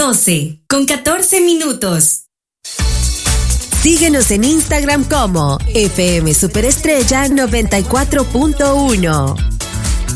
12:14. Síguenos en Instagram como FM Superestrella 94.1.